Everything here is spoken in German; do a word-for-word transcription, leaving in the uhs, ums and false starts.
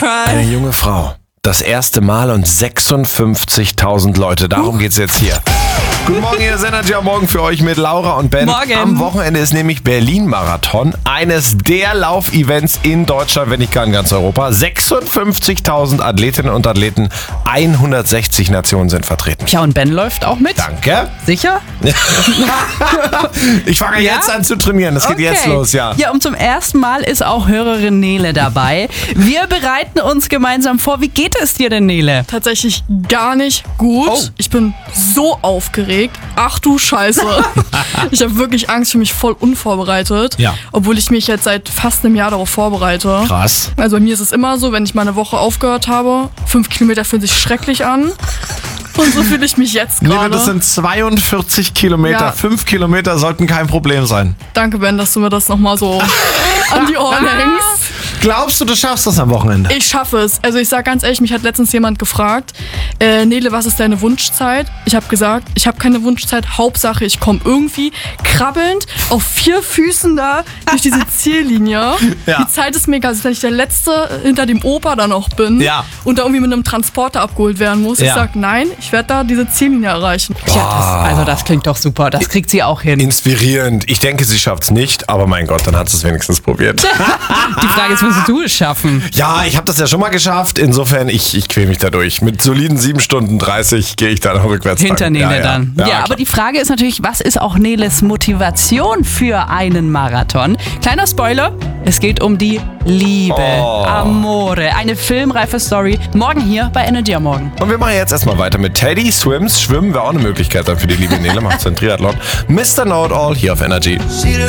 Eine junge Frau. Das erste Mal und sechsundfünfzigtausend Leute. Darum geht's jetzt hier. Guten Morgen, hier ist Energy am Morgen für euch mit Laura und Ben. Morgen. Am Wochenende ist nämlich Berlin-Marathon. Eines der Laufevents in Deutschland, wenn nicht gar in ganz Europa. sechsundfünfzigtausend Athletinnen und Athleten, hundertsechzig Nationen sind vertreten. Ja, und Ben läuft auch mit? Danke. Sicher? Ich fange Ja? jetzt an zu trainieren. Das geht Okay. jetzt los, ja. Ja, und zum ersten Mal ist auch Hörerin Nele dabei. Wir bereiten uns gemeinsam vor. Wie geht es dir denn, Nele? Tatsächlich gar nicht gut. Oh. Ich bin so aufgeregt. Ach du Scheiße. Ich habe wirklich Angst, für mich voll unvorbereitet. Ja. Obwohl ich mich jetzt seit fast einem Jahr darauf vorbereite. Krass. Also bei mir ist es immer so, wenn ich mal eine Woche aufgehört habe, fünf Kilometer fühlen sich schrecklich an. Und so fühle ich mich jetzt Liebe, gerade. das sind zweiundvierzig Kilometer. Ja. Fünf Kilometer sollten kein Problem sein. Danke, Ben, dass du mir das nochmal so an die Ohren hängst. Glaubst du, du schaffst das am Wochenende? Ich schaffe es. Also ich sag ganz ehrlich, mich hat letztens jemand gefragt, äh, Nele, was ist deine Wunschzeit? Ich habe gesagt, ich habe keine Wunschzeit. Hauptsache, ich komme irgendwie krabbelnd auf vier Füßen da durch diese Ziellinie. Ja. Die Zeit ist mega. Also wenn ich der Letzte hinter dem Opa da noch bin Ja. und da irgendwie mit einem Transporter abgeholt werden muss, Ja. ich sag nein, ich werde da diese Ziellinie erreichen. Tja, das, also das klingt doch super. Das kriegt sie auch hin. Inspirierend. Ich denke, sie schafft's nicht, aber mein Gott, dann hat sie es wenigstens probiert. Die Frage ist, musst du es schaffen? Ja, ich habe das ja schon mal geschafft. Insofern, ich, ich quäle mich da durch. Mit soliden sieben Stunden dreißig gehe ich dann rückwärts. Hinter lang. Nele ja, dann. Ja, Ja, ja, aber klar. die Frage ist natürlich, was ist auch Neles Motivation für einen Marathon? Kleiner Spoiler, es geht um die Liebe. Oh. Amore. Eine filmreife Story. Morgen hier bei Energy am Morgen. Und wir machen jetzt erstmal weiter mit Teddy Swims. Schwimmen wäre auch eine Möglichkeit dann für die liebe Nele. Macht den Triathlon. Mister Know-it-all hier auf Energy. She